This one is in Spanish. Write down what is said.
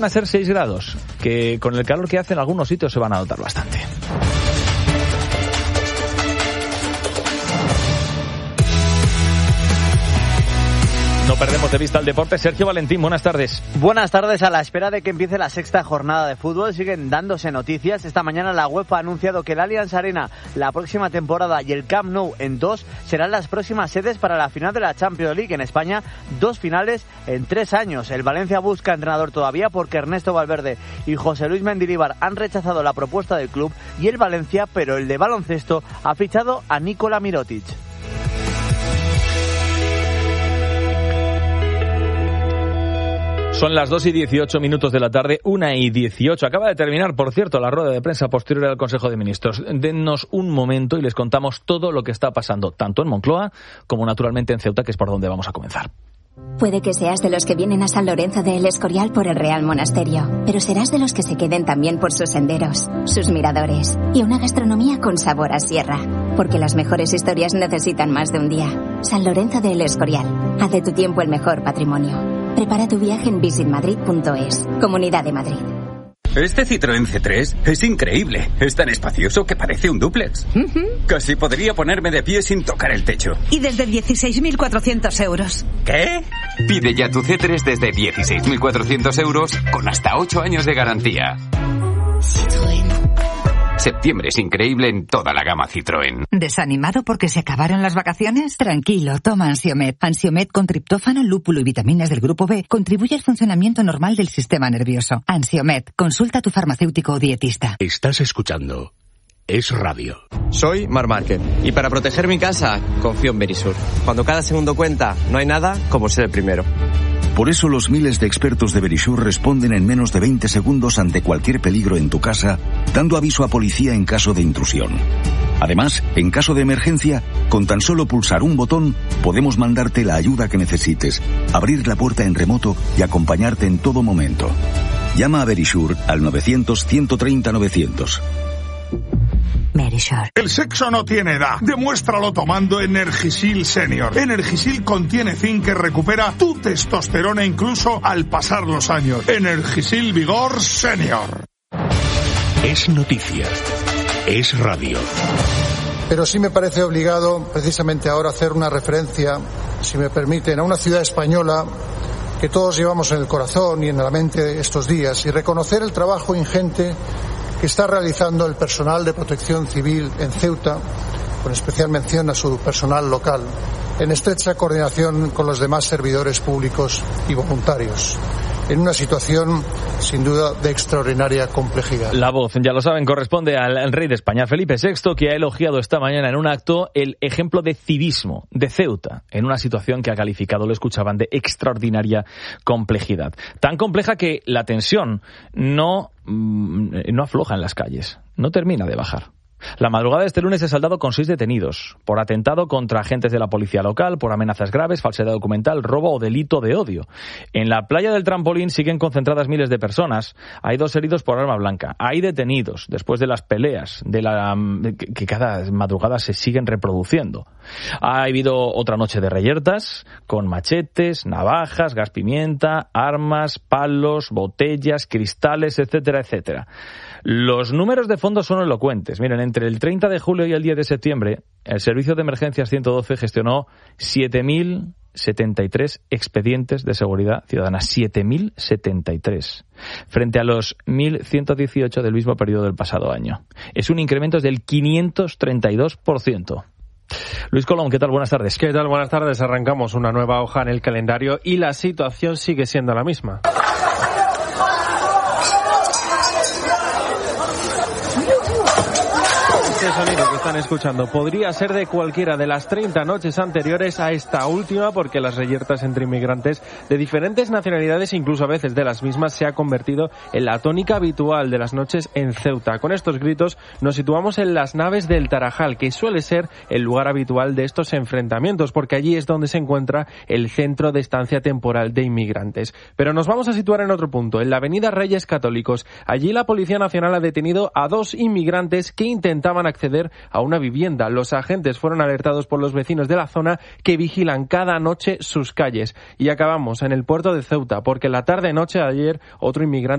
Van a ser 6 grados, que con el calor que hace en algunos sitios se van a notar bastante. No perdemos de vista el deporte. Sergio Valentín, buenas tardes. Buenas tardes. A la espera de que empiece la sexta jornada de fútbol, siguen dándose noticias. Esta mañana la UEFA ha anunciado que el Allianz Arena la próxima temporada y el Camp Nou en 2 serán las próximas sedes para la final de la Champions League. En España, 2 finales en 3 años. El Valencia busca entrenador todavía porque Ernesto Valverde y José Luis Mendilibar han rechazado la propuesta del club y el Valencia, pero el de baloncesto, ha fichado a Nikola Mirotic. Son las 2:18 de la tarde, 1:18. Acaba de terminar, por cierto, la rueda de prensa posterior al Consejo de Ministros. Dennos un momento y les contamos todo lo que está pasando, tanto en Moncloa como naturalmente en Ceuta, que es por donde vamos a comenzar. Puede que seas de los que vienen a San Lorenzo de El Escorial por el Real Monasterio, pero serás de los que se queden también por sus senderos, sus miradores y una gastronomía con sabor a sierra. Porque las mejores historias necesitan más de un día. San Lorenzo de El Escorial. Haz de tu tiempo el mejor patrimonio. Prepara tu viaje en visitmadrid.es. Comunidad de Madrid. Este Citroën C3 es increíble. Es tan espacioso que parece un dúplex. Casi podría ponerme de pie sin tocar el techo. Y desde 16.400 euros. ¿Qué? Pide ya tu C3 desde 16.400 euros con hasta 8 años de garantía. Citroën. Septiembre es increíble en toda la gama Citroën. ¿Desanimado porque se acabaron las vacaciones? Tranquilo, toma Ansiomed. Ansiomed con triptófano, lúpulo y vitaminas del grupo B contribuye al funcionamiento normal del sistema nervioso. Ansiomed, consulta a tu farmacéutico o dietista. Estás escuchando Es Radio. Soy Mar Márquez y para proteger mi casa confío en Verisur. Cuando cada segundo cuenta, no hay nada como ser el primero. Por eso los miles de expertos de Verisur responden en menos de 20 segundos ante cualquier peligro en tu casa, dando aviso a policía en caso de intrusión. Además, en caso de emergencia, con tan solo pulsar un botón, podemos mandarte la ayuda que necesites, abrir la puerta en remoto y acompañarte en todo momento. Llama a Verisur al 900-130-900. Verisur. El sexo no tiene edad. Demuéstralo tomando Energisil Senior. Energisil contiene zinc que recupera tu testosterona incluso al pasar los años. Energisil Vigor Senior. Es noticia. Es radio. Pero sí me parece obligado, precisamente ahora, hacer una referencia, si me permiten, a una ciudad española que todos llevamos en el corazón y en la mente estos días, y reconocer el trabajo ingente que está realizando el personal de protección civil en Ceuta, con especial mención a su personal local, en estrecha coordinación con los demás servidores públicos y voluntarios, en una situación sin duda de extraordinaria complejidad. La voz, ya lo saben, corresponde al rey de España, Felipe VI, que ha elogiado esta mañana en un acto el ejemplo de civismo de Ceuta, en una situación que ha calificado, lo escuchaban, de extraordinaria complejidad. Tan compleja que la tensión no afloja en las calles, no termina de bajar. La madrugada de este lunes se ha saldado con 6 detenidos por atentado contra agentes de la policía local, por amenazas graves, falsedad documental, robo o delito de odio. En la playa del Trampolín siguen concentradas miles de personas. Hay 2 heridos por arma blanca. Hay detenidos después de las peleas que cada madrugada se siguen reproduciendo. Ha habido otra noche de reyertas con machetes, navajas, gas pimienta, armas, palos, botellas, cristales, etcétera, etcétera. Los números de fondo son elocuentes. Miren, entre el 30 de julio y el 10 de septiembre, el Servicio de Emergencias 112 gestionó 7.073 expedientes de seguridad ciudadana. 7.073. Frente a los 1.118 del mismo periodo del pasado año. Es un incremento del 532%. Luis Colón, ¿qué tal? Buenas tardes. ¿Qué tal? Buenas tardes. Arrancamos una nueva hoja en el calendario y la situación sigue siendo la misma. Este sonido que están escuchando podría ser de cualquiera de las 30 noches anteriores a esta última, porque las reyertas entre inmigrantes de diferentes nacionalidades, incluso a veces de las mismas, se ha convertido en la tónica habitual de las noches en Ceuta. Con estos gritos nos situamos en las naves del Tarajal, que suele ser el lugar habitual de estos enfrentamientos, porque allí es donde se encuentra el centro de estancia temporal de inmigrantes. Pero nos vamos a situar en otro punto, en la avenida Reyes Católicos. Allí la Policía Nacional ha detenido a 2 inmigrantes que intentaban acceder a una vivienda. Los agentes fueron alertados por los vecinos de la zona que vigilan cada noche sus calles. Y acabamos en el puerto de Ceuta, porque la tarde-noche de ayer otro inmigrante